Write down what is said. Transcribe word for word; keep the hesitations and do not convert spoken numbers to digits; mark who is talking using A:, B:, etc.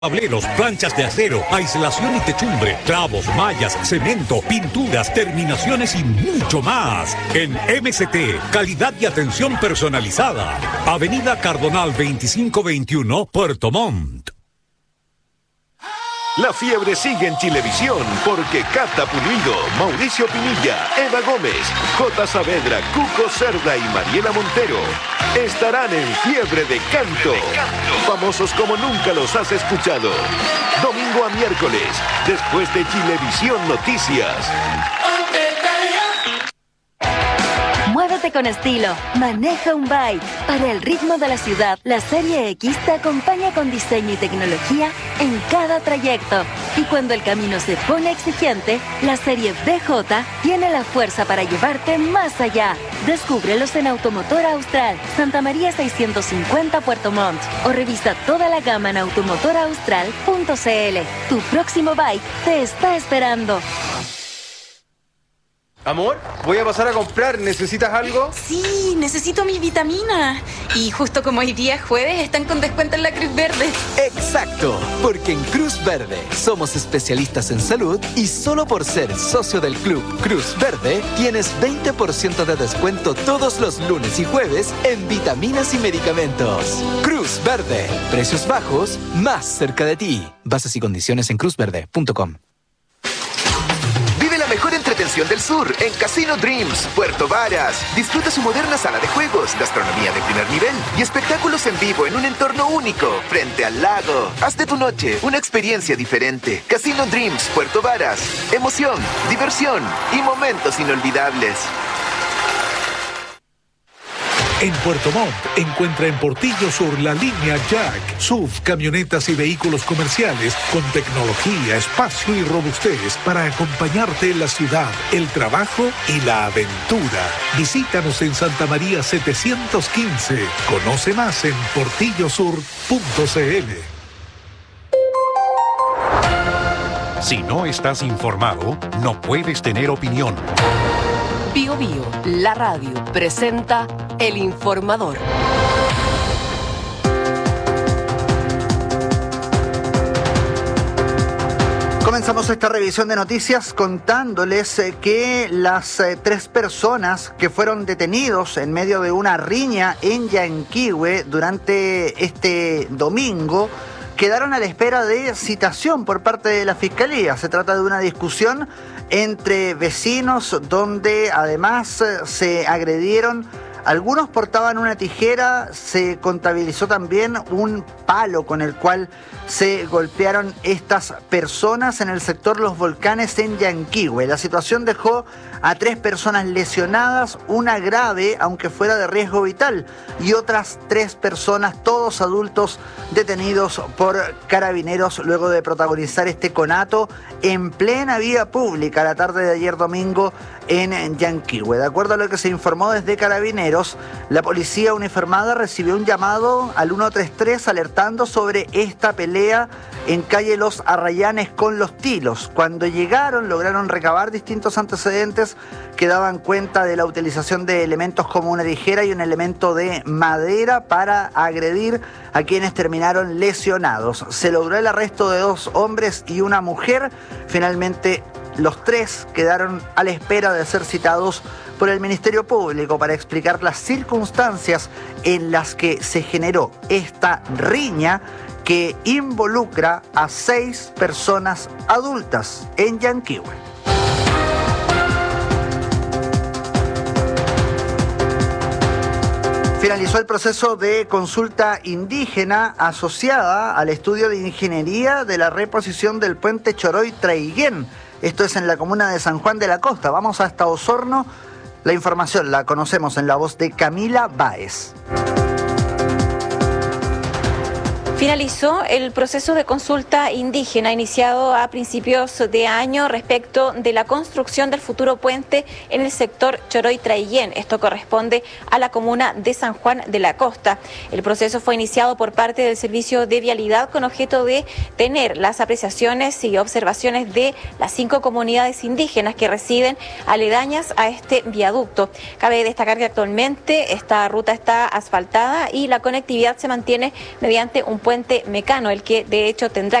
A: Tableros, planchas de acero, aislación y techumbre, clavos, mallas, cemento, pinturas, terminaciones y mucho más. En M C T, calidad y atención personalizada. Avenida Cardonal veinticinco veintiuno, Puerto Montt.
B: La fiebre sigue en Chilevisión porque Cata Pulido, Mauricio Pinilla, Eva Gómez, J. Saavedra, Cuco Cerda y Mariela Montero estarán en fiebre de canto. Famosos como nunca los has escuchado. Domingo a miércoles, después de Chilevisión Noticias.
C: Muévete con estilo, maneja un bike. Para el ritmo de la ciudad, la Serie X te acompaña con diseño y tecnología en cada trayecto. Y cuando el camino se pone exigente, la Serie B J tiene la fuerza para llevarte más allá. Descúbrelos en Automotor Austral, Santa María seiscientos cincuenta Puerto Montt. O revisa toda la gama en automotor austral punto c l. Tu próximo bike te está esperando.
D: Amor, voy a pasar a comprar. ¿Necesitas algo?
E: Sí, necesito mis vitaminas. Y justo como hoy día es jueves, están con descuento en la Cruz Verde.
F: Exacto, porque en Cruz Verde somos especialistas en salud y solo por ser socio del club Cruz Verde tienes veinte por ciento de descuento todos los lunes y jueves en vitaminas y medicamentos. Cruz Verde, precios bajos, más cerca de ti. Bases y condiciones en cruz verde punto com.
G: Mejor entretención del sur en Casino Dreams, Puerto Varas. Disfruta su moderna sala de juegos, gastronomía de primer nivel y espectáculos en vivo en un entorno único, frente al lago. Haz de tu noche una experiencia diferente. Casino Dreams, Puerto Varas. Emoción, diversión y momentos inolvidables.
A: En Puerto Montt encuentra en Portillo Sur la línea Jack, S U V, camionetas y vehículos comerciales con tecnología, espacio y robustez para acompañarte en la ciudad, el trabajo y la aventura. Visítanos en Santa María setecientos quince. Conoce más en portillo sur punto c l.
H: Si no estás informado, no puedes tener opinión.
I: Bio Bio, la radio, presenta El Informador.
J: Comenzamos esta revisión de noticias contándoles que las eh, tres personas que fueron detenidos en medio de una riña en Yanquihue durante este domingo quedaron a la espera de citación por parte de la Fiscalía. Se trata de una discusión entre vecinos donde además se agredieron. Algunos portaban una tijera, se contabilizó también un palo con el cual se golpearon estas personas en el sector Los Volcanes en Yanquihue. La situación dejó a tres personas lesionadas, una grave, aunque fuera de riesgo vital, y otras tres personas, todos adultos, detenidos por carabineros luego de protagonizar este conato en plena vía pública la tarde de ayer domingo en Yanquihue. De acuerdo a lo que se informó desde Carabineros, la policía uniformada recibió un llamado al ciento treinta y tres alertando sobre esta pelea en calle Los Arrayanes con Los Tilos. Cuando llegaron lograron recabar distintos antecedentes que daban cuenta de la utilización de elementos como una tijera y un elemento de madera para agredir a quienes terminaron lesionados. Se logró el arresto de dos hombres y una mujer. Finalmente, los tres quedaron a la espera de ser citados por el Ministerio Público para explicar las circunstancias en las que se generó esta riña que involucra a seis personas adultas en Yanquihue. Finalizó el proceso de consulta indígena asociada al estudio de ingeniería de la reposición del puente Choroy-Traiguén. Esto es en la comuna de San Juan de la Costa. Vamos hasta Osorno. La información la conocemos en la voz de Camila Báez.
K: Finalizó el proceso de consulta indígena iniciado a principios de año respecto de la construcción del futuro puente en el sector Choroy-Traiguén. Esto corresponde a la comuna de San Juan de la Costa. El proceso fue iniciado por parte del Servicio de Vialidad con objeto de tener las apreciaciones y observaciones de las cinco comunidades indígenas que residen aledañas a este viaducto. Cabe destacar que actualmente esta ruta está asfaltada y la conectividad se mantiene mediante un puente puente Mecano, el que de hecho tendrá